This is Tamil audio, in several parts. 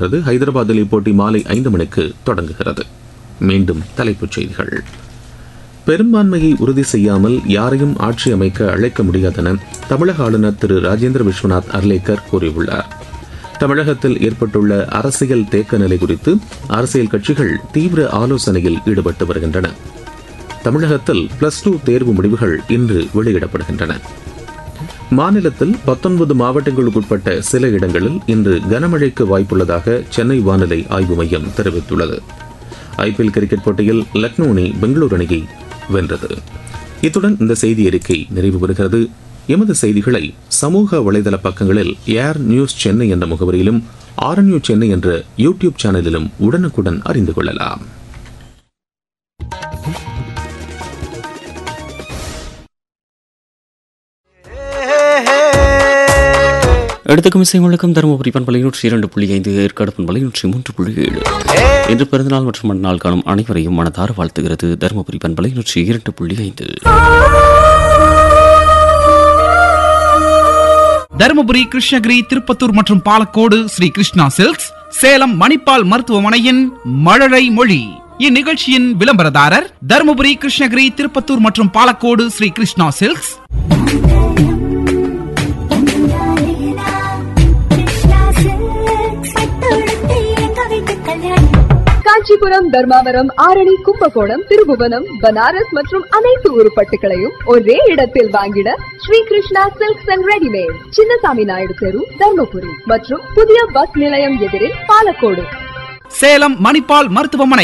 நடைபெறுகிறது. ஹைதராபாத்தில் இப்போட்டி மாலை 5 மணிக்கு தொடங்குகிறது. மீண்டும் தலைப்புச் செய்திகள். பெரும்பான்மையை உறுதி செய்யாமல் யாரையும் ஆட்சி அமைக்க அழைக்க முடியாதென தமிழக ஆளுநர் திரு ராஜேந்திர விஸ்வநாத் அர்லேக்கர் கூறியுள்ளார். தமிழகத்தில் ஏற்பட்டுள்ள அரசியல் தேக்க நிலை குறித்து அரசியல் கட்சிகள் தீவிர ஆலோசனையில் ஈடுபட்டு வருகின்றன. தமிழகத்தில் +2 தேர்வு முடிவுகள் இன்று வெளியிடப்படுகின்றன. மாநிலத்தில் 19 மாவட்டங்களுக்குட்பட்ட சில இடங்களில் இன்று கனமழைக்கு வாய்ப்புள்ளதாக சென்னை வானிலை ஆய்வு மையம் தெரிவித்துள்ளது. IPL கிரிக்கெட் போட்டியில் லக்னோ அணி பெங்களூரு அணியை வென்றது. இத்துடன் இந்த செய்தி அறிக்கை நிறைவு பெறுகிறது. எமது செய்திகளை சமூக வலைதள பக்கங்களில் ஏர் நியூஸ் சென்னை என்ற முகவரியிலும் RNU சென்னை என்ற யூடியூப் சேனலிலும் உடனுக்குடன் அறிந்து கொள்ளலாம். எடுத்துக்கும் இசை முழக்கம் தருமபுரி பண்பலை 102.5, ஏற்காடு பண்பலை 103.7. இன்று பிறந்தநாள் மற்றும் மறுநாள் காணும் அனைவரையும் மனதார வாழ்த்துகிறது தருமபுரி பண்பலை 102.5. தருமபுரி, கிருஷ்ணகிரி, திருப்பத்தூர் மற்றும் பாலக்கோடு ஸ்ரீ கிருஷ்ணா சில்க்ஸ், சேலம் மணிப்பால் மருத்துவமனையின் மழலை மொழி. இந்நிகழ்ச்சியின் விளம்பரதாரர் தருமபுரி, கிருஷ்ணகிரி, திருப்பத்தூர் மற்றும் பாலக்கோடு ஸ்ரீ கிருஷ்ணா சில்க்ஸ். காஞ்சிபுரம், தர்மாவரம், ஆரணி, கும்பகோணம், திருபுவனம், பனாரஸ் மற்றும் அனைத்து உருப்பட்டுகளையும் ஒரே இடத்தில் வாங்கிட Sri Krishna silks and readymade, Chinnasamy Naidu தெரு, தர்மபுரி மற்றும் புதிய பஸ் நிலையம் எதிரில் பாலக்கோடு. சேலம் மணிப்பால் மருத்துவமனை.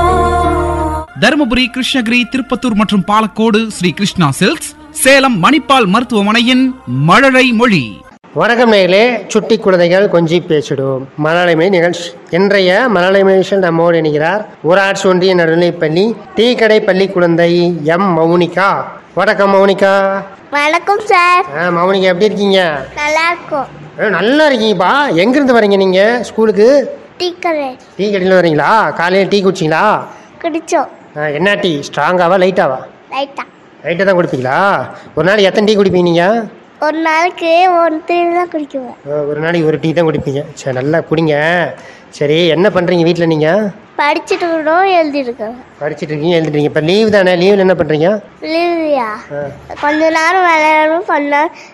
தருமபுரி, கிருஷ்ணகிரி, திருப்பத்தூர் மற்றும் பாலக்கோடு ஸ்ரீ கிருஷ்ணா சில்க்ஸ், சேலம் மணிப்பால் மருத்துவமனையின் மழலை மொழி. வணக்கம் நேயர்களே, சுட்டி குழந்தைகள் கொஞ்சி பேசிடும் மழலைமை நிகழ்ச்சி. இன்றைய மழலைமை நம்மோடு இணைகிறார் ஊராட்சி ஒன்றிய நடுநிலைப்பள்ளி டீ கடை பள்ளி குழந்தை எம் மௌனிகா. வணக்கம் மௌனிகா. வணக்கம் சார். மௌனிகா எப்படி இருக்கீங்க? நல்லா இருக்கும். நல்லா இருக்கீங்கப்பா. எங்கிருந்து வரீங்க நீங்க ஸ்கூலுக்கு? டீ கடை. டீ கடையில் வரீங்களா? காலையில் டீ குடிச்சிங்களா? குடிச்சோம். என்ன டீ, ஸ்ட்ராங்காவா லைட்டாவா? லைட்டாக தான் குடிப்பீங்களா? ஒரு நாளைக்கு எத்தனை டீ குடிப்பீங்க நீங்கள்? ஒரு நாளைக்கு 1 டீ தான் குடிக்குவேன். ஒரு நாளைக்கு 1 டீ தான் குடிப்பீங்க. சரி, நல்லா குடிங்க. சரி, என்ன பண்ணுறீங்க வீட்டில் நீங்கள்? படிச்சுட்டு இருக்கோம், எழுதிட்டு இருக்கோம். படிச்சுட்டு இருக்கீங்க, எழுதிட்டீங்க. இப்போ லீவ் தானே, லீவில் என்ன பண்ணுறீங்க? லீவ்யா கொஞ்ச நேரம் விளையாடணும், கொஞ்ச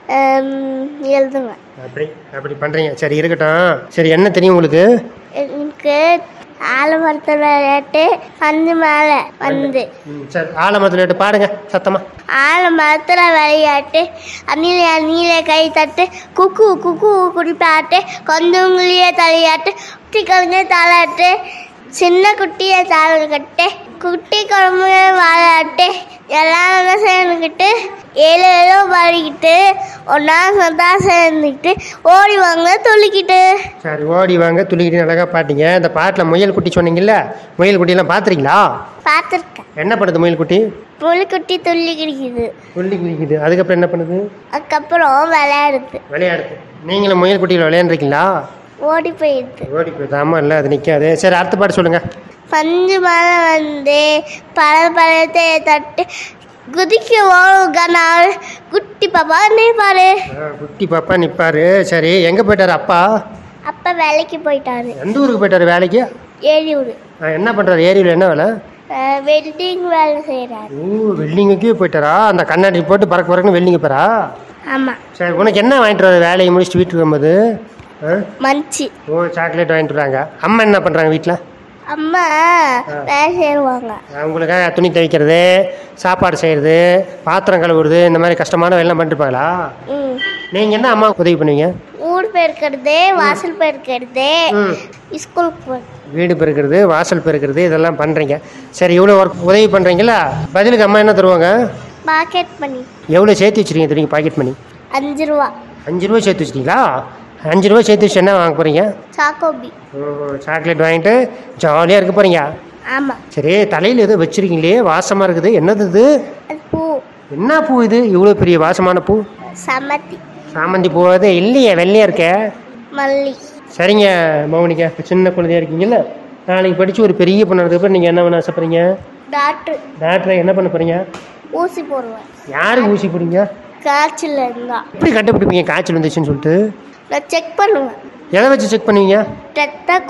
நேரம் எழுதுவேன். அப்படி பண்ணுறீங்க. சரி, இருக்கட்டும். சரி, என்ன தெரியும் உங்களுக்கு? எனக்கு ஆலமரத்தில் விளையாட்டு பந்து மேலே வந்து. சரி, ஆலமரத்தில் விளையாட்டு பாருங்க சத்தமா. ஆலமரத்தில் விளையாட்டு நீல கை தட்டு, குக்கு குக்கு குடிப்பாட்டு, கொஞ்சங்களையே தலையாட்டு, குட்டி கலைஞ தலையாட்டு, சின்ன குட்டியை தாளம் கட்டு, குட்டி குழம்பு விளையாட்டு, எல்லாம் சேர்ந்துக்கிட்டு 7 பாடிக்கிட்டு ஒன்னா சொந்தா சேர்ந்துக்கிட்டு ஓடி வாங்க துள்ளிக்கிட்டு. சரி, ஓடி வாங்க துள்ளிக்கிட்டு அழகா பாட்டிங்க. இந்த பாட்டில் முயல் குட்டி சொன்னீங்கல்ல, முயல் குட்டியெல்லாம் பார்த்துறீங்களா? பார்த்துருக்கேன். என்ன பண்ணுது முயல் குட்டி? முயல்குட்டி துள்ளி குடிக்குது. துள்ளி குடிக்குது. அதுக்கப்புறம் என்ன பண்ணுது? அதுக்கப்புறம் விளையாடுது. நீங்களும் முயல் குட்டியில் விளையாண்டுருக்கீங்களா? ஓடி போயிடுது. ஆமாம், இல்லை அது நிற்காது. சரி, அடுத்த பாட்டு சொல்லுங்க. பஞ்சு மேலே வந்து பழத்தை தட்டு குதிக்க ஓடுனாரு, குட்டி பாப்பா நிற்பாரு. குட்டி பாப்பா நிற்பாரு. சரி, எங்கே போயிட்டாரு அப்பா? அப்பா வேலைக்கு போயிட்டாரு. எந்த ஊருக்கு போயிட்டாரு வேலைக்கு? ஏரியூர். என்ன பண்ணுறாரு ஏரியூரில்? என்ன வேலை? வெல்டிங் வேலை செய்கிறாரு. வெல்டிங்குக்கே போயிட்டாரா? அந்த கண்ணாடி போட்டு பறக்குன்னு வெல்டிங்கு போகிறா? ஆமாம். சரி, உனக்கு என்ன வாங்கிட்டு வர வேலையை முடிச்சுட்டு வீட்டுக்கு வரும்போது? மஞ்சி. சாக்லேட் வாங்கிட்டு வராங்க. அம்மா என்ன பண்ணுறாங்க வீட்டில்? அம்மா வேலை செய்வாங்க. அவங்களுக்காக துணி துவைக்கிறது, சாப்பாடு செய்கிறது, பாத்திரம் கழுவுறது, இந்த மாதிரி கஷ்டமான வேலைலாம் பண்ணிருப்பாங்களா? நீங்கள் என்ன அம்மா உதவி பண்ணுவீங்க? ஊர் பெருக்கிறது, வாசல் பெருக்கிறது, ஸ்கூலுக்கு வீடு பெருக்கிறது, வாசல் பெருக்கிறது, இதெல்லாம் பண்ணுறீங்க. சரி, இவ்வளோ ஒர்க் உதவி பண்ணுறீங்களா? பதிலுக்கு அம்மா என்ன தருவாங்க? Pocket money. எவ்வளோ சேர்த்து வச்சுருக்கீங்க தெரியுங்க? பாக்கெட் மணி 5 ரூபா. 5 ரூபா சேர்த்து வச்சுட்டீங்களா? 5 ரூபா சேர்த்து வச்சு என்ன வாங்க போகிறீங்க? சாக்கோபி. சாக்லேட் வாங்கிட்டு ஜாலியாக இருக்க போகிறீங்க. ஆமாம். சரி, தலையில் எதுவும் வச்சுருக்கீங்களே, வாசமாக இருக்குது, என்னது இது? பூ. என்ன பூ இது? இவ்வளோ பெரிய வாசமான பூ? சாமந்தி பூ. அது இல்லையே, வெள்ளையாக இருக்க. மல்லி. சரிங்க மௌனிகா, சின்ன குழந்தையா இருக்கீங்கல்ல, நாளைக்கு படித்து ஒரு பெரிய பொண்ணு நீங்கள் என்ன பண்ண ஆசைப்படுறீங்க? டாக்டர். என்ன பண்ண போகிறீங்க? ஊசி போடுவேன். யாருக்கு ஊசி போடுங்க? காய்ச்சல் இருந்தா. எப்படி கண்டுபிடிப்பீங்க காய்ச்சல் வந்துச்சுன்னு சொல்லிட்டு? நான் செக் பண்ணுவேன். எதை வச்சு செக் பண்ணுவீங்க?